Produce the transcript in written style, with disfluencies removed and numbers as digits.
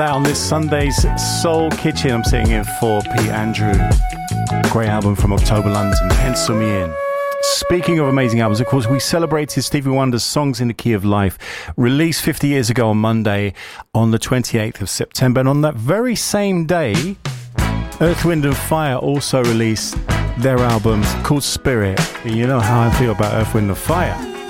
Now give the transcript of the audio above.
On this Sunday's Soul Kitchen, I'm sitting in for Pete Andrew. Great album from October London, Pencil Me In. Speaking of amazing albums, of course, we celebrated Stevie Wonder's Songs in the Key of Life, released 50 years ago on Monday, on the 28th of September. And on that very same day, Earth, Wind and Fire also released their album called Spirit. You know how I feel about Earth, Wind and Fire.